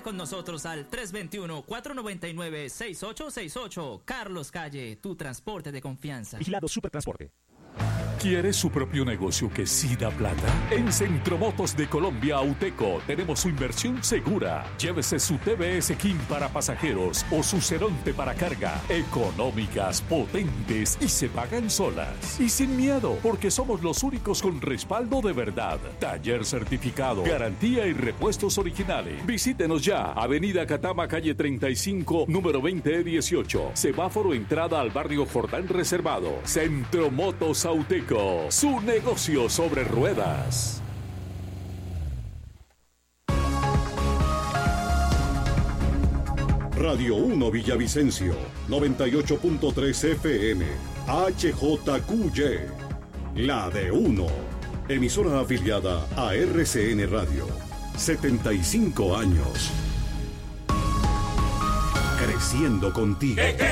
con nosotros al 321-499-6868. Carlos Calle, tu transporte de confianza. Vigilado Supertransporte. ¿Quiere su propio negocio que sí da plata? En Centromotos de Colombia Auteco tenemos su inversión segura. Llévese su TBS King para pasajeros o su Ceronte para carga. Económicas, potentes y se pagan solas. Y sin miedo, porque somos los únicos con respaldo de verdad. Taller certificado, garantía y repuestos originales. Visítenos ya. Avenida Catama, calle 35, número 20E18. Semáforo entrada al barrio Jordán Reservado. Centromotos Auteco. Su negocio sobre ruedas. Radio 1 Villavicencio, 98.3 FM, HJQY, la de 1. Emisora afiliada a RCN Radio. 75 años. Creciendo contigo.